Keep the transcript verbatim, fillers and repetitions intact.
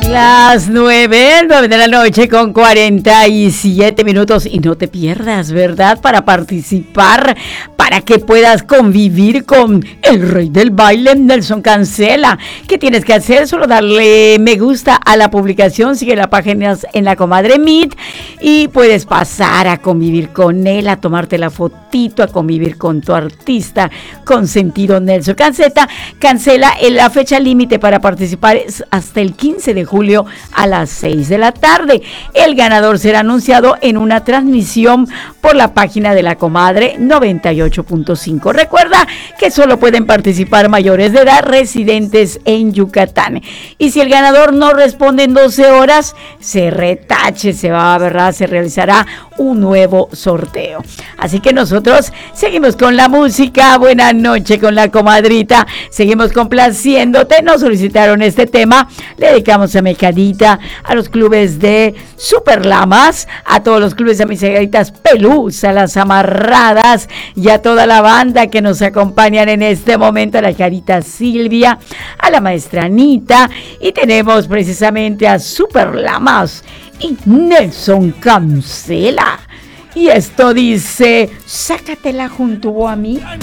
Las nueve, nueve de la noche con cuarenta y siete minutos y no te pierdas, ¿verdad? Para participar, para que puedas convivir con el rey del baile, Nelson Cancela. ¿Qué tienes que hacer? Solo darle me gusta a la publicación, sigue la página en La Comadre Meet y puedes pasar a convivir con él, a tomarte la fotito, a convivir con tu artista consentido Nelson Cancela. Cancela, la fecha límite para participar es hasta el quince de julio a las seis de la tarde. El ganador será anunciado en una transmisión por la página de La Comadre noventa y ocho punto cinco. Recuerda que solo pueden participar mayores de edad residentes en Yucatán. Y si el ganador no responde en doce horas, se retache, se va, ¿verdad? Se realizará un nuevo sorteo. Así que nosotros seguimos con la música. Buenas noches con la comadrita. Seguimos complaciéndote. Nos solicitaron este tema. Le dedicamos a mi Carita, a los clubes de Super Lamas, a todos los clubes de mis caritas Pelús, a las amarradas y a toda la banda que nos acompañan en este momento, a la Carita Silvia, a la maestra Anita, y tenemos precisamente a Super Lamas y Nelson Cancela. Y esto dice, sácatela junto a mí.